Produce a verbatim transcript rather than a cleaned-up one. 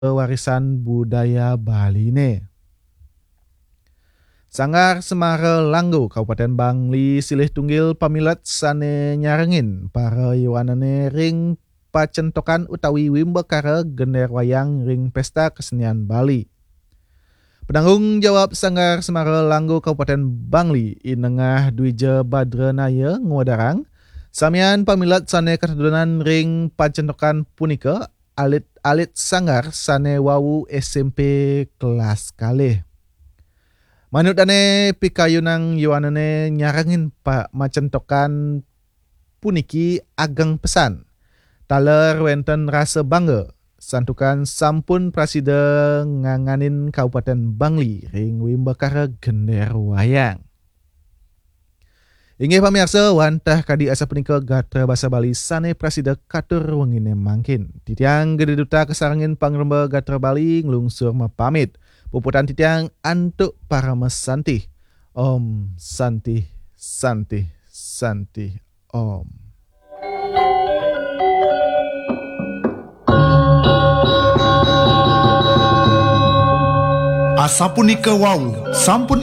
warisan budaya Bali ne. Sanggar Semara Langgo Kabupaten Bangli silih tunggil pamilat sane nyarengin para yuanane ring pacentokan utawi wimbekara gender wayang ring pesta kesenian Bali. Penanggung jawab Sanggar Semara Langgo Kabupaten Bangli Inengah Dwija Badranaya Nguadarang samian pamilat sane keturunan ring pacentokan punika alit-alit sanggar sane wawu S M P kelas kalih. Manut ane pikayunang yuanane nyarangin pak macentokan puniki ageng pesan. Taler wenten rasa bangga santukan sampun prasida nganganin Kabupaten Bangli ring wimbekara gender wayang. Inggih pamirsa wantah kadi asa punika gatra basa Bali sane prasida katur wengine mangkin. Titiang gede duta kesarangin pangremba gatra Bali nglungsur mapamit. Puputan titiang antuk para mesanti. Om Santi Santi Santi Om. Asa punika wau sampun